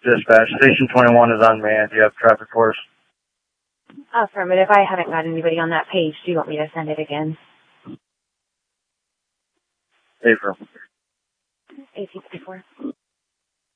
Dispatch, Station 21 is unmanned. Do you have traffic for us? Affirmative. I haven't got anybody on that page. Do you want me to send it again? Affirm. 1854.